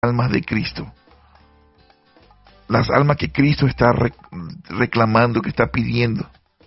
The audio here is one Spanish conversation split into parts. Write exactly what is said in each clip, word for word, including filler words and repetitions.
almas de Cristo. Las almas que Cristo está re- reclamando, que está pidiendo.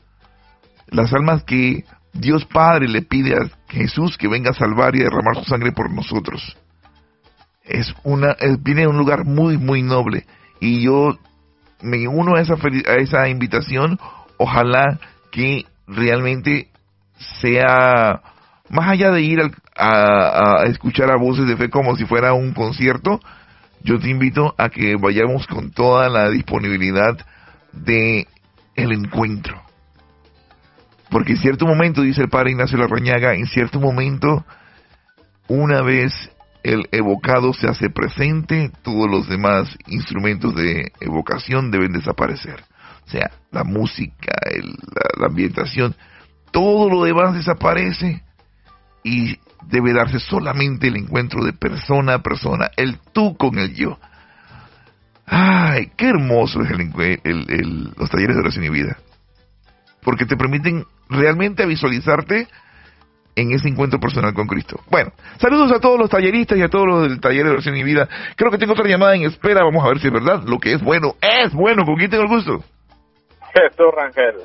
Las almas que Dios Padre le pide a Jesús que venga a salvar y a derramar su sangre por nosotros. Es una, es, viene de un lugar muy, muy noble. Y yo me uno a esa, a esa invitación. Ojalá que realmente sea, más allá de ir al, a, a escuchar a voces de fe como si fuera un concierto, yo te invito a que vayamos con toda la disponibilidad de el encuentro. Porque en cierto momento, dice el padre Ignacio Larrañaga, en cierto momento, una vez el evocado se hace presente, todos los demás instrumentos de evocación deben desaparecer. O sea, la música, el, la, la ambientación, todo lo demás desaparece y debe darse solamente el encuentro de persona a persona, el tú con el yo. Ay, qué hermoso es el, el, el, los talleres de oración y vida, porque te permiten realmente visualizarte en ese encuentro personal con Cristo. Bueno, saludos a todos los talleristas y a todos los del taller de oración y vida. Creo que tengo otra llamada en espera, vamos a ver si es verdad. Lo que es bueno, es bueno. ¿Con quién tengo el gusto? Jesús Rangel.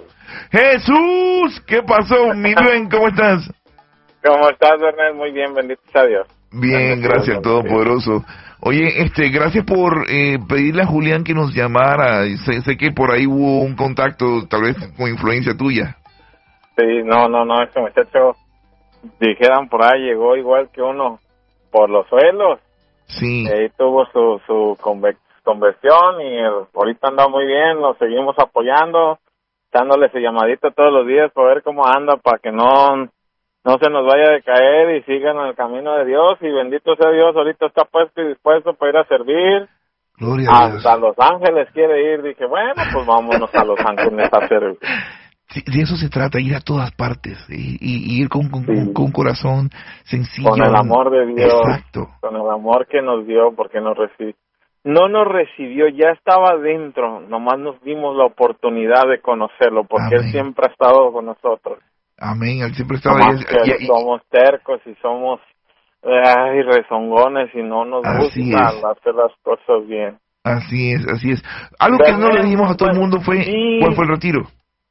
¡Jesús! ¿Qué pasó, mi bien? ¿Cómo estás? ¿Cómo estás, Bernal? Muy bien, bendito sea Dios. Bien, gracias al Todopoderoso. Oye, este, gracias por eh, pedirle a Julián que nos llamara. Sé, sé que por ahí hubo un contacto, tal vez con influencia tuya. Sí, no, no, no, este muchacho, dijeran por ahí, llegó igual que uno por los suelos. Sí. Ahí tuvo su, su conve- conversión y el, ahorita anda muy bien, lo seguimos apoyando, dándole su llamadita todos los días para ver cómo anda, para que no... no se nos vaya a decaer y sigan en el camino de Dios, y bendito sea Dios, ahorita está puesto y dispuesto para ir a servir. Gloria a Dios. Hasta Los Ángeles quiere ir. Dije, bueno, pues vámonos a Los Ángeles a servir. Sí, de eso se trata, ir a todas partes, y, y, y ir con, con, sí. con un corazón sencillo. Con el amor de Dios. Exacto. Con el amor que nos dio, porque nos recibió. No nos recibió, ya estaba dentro, nomás nos dimos la oportunidad de conocerlo, porque Amén. Él siempre ha estado con nosotros. Amén, él siempre estaba ahí. Y, y, somos tercos y somos ay, rezongones y no nos gusta es. hacer las cosas bien. Así es, así es. Algo Pero que no le dijimos a todo el mundo fue, sí, ¿cuál fue el retiro?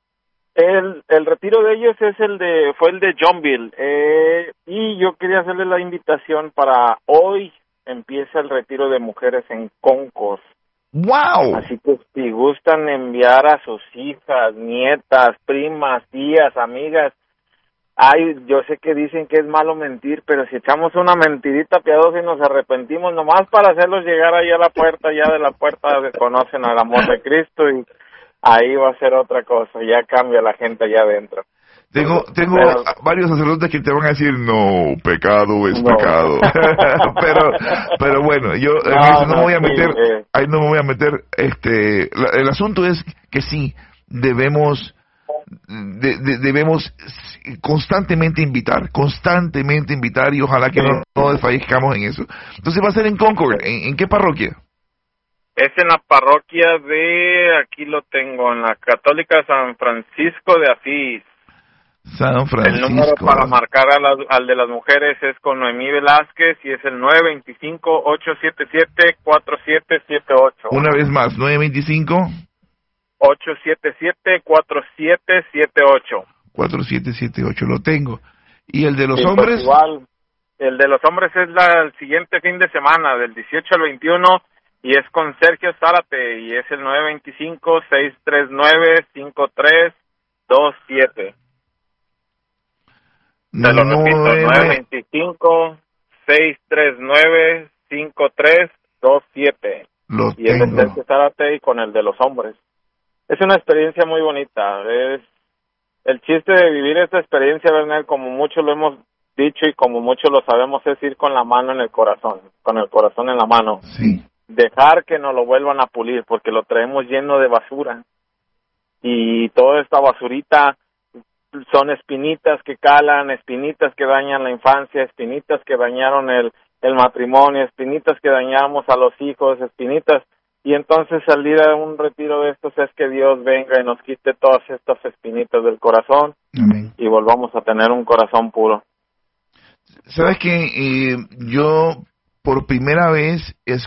El, el retiro de ellos es el de, fue el de Johnville, eh, y yo quería hacerle la invitación para hoy empieza el retiro de mujeres en Concord. ¡Wow! Así que si gustan enviar a sus hijas, nietas, primas, tías, amigas, ay, yo sé que dicen que es malo mentir, pero si echamos una mentirita piadosa y nos arrepentimos nomás para hacerlos llegar ahí a la puerta, ya de la puerta conocen al amor de Cristo y ahí va a ser otra cosa, ya cambia la gente allá adentro. Tengo tengo pero, varios sacerdotes que te van a decir, no, pecado es no. pecado. pero pero bueno, yo no, en eso no, no me voy a meter, sí, eh. ahí no me voy a meter. Este, la, el asunto es que sí, debemos de, de, debemos constantemente invitar, constantemente invitar y ojalá que sí. no, no desfallezcamos en eso. Entonces va a ser en Concord, ¿en, en qué parroquia? Es en la parroquia de, aquí lo tengo, en la Católica San Francisco de Asís. San Francisco. El número para marcar a la, al de las mujeres es con Noemí Velázquez y es el nueve dos cinco, ocho siete siete, cuatro siete siete ocho. Una vez más, nueve dos cinco. ocho siete siete, cuatro siete siete ocho. cuatro siete siete ocho, lo tengo. ¿Y el de los sí, hombres? Pues igual, el de los hombres es la, el siguiente fin de semana, del dieciocho al veintiuno, y es con Sergio Zárate, y es el nueve dos cinco, seis tres nueve, cinco tres dos siete. Te lo repito, nueve dos cinco, seis tres nueve, cinco tres dos siete. Lo y es el Sergio Zárate y con el de los hombres. Es una experiencia muy bonita. Es el chiste de vivir esta experiencia, Bernal, como muchos lo hemos dicho y como muchos lo sabemos, es ir con la mano en el corazón, con el corazón en la mano. Sí. Dejar que nos lo vuelvan a pulir, porque lo traemos lleno de basura. Y toda esta basurita son espinitas que calan, espinitas que dañan la infancia, espinitas que dañaron el, el matrimonio, espinitas que dañamos a los hijos, espinitas. Y entonces salir a un retiro de estos es que Dios venga y nos quite todas estas espinitas del corazón. Amén. Y volvamos a tener un corazón puro. ¿Sabes qué? Eh, yo por primera vez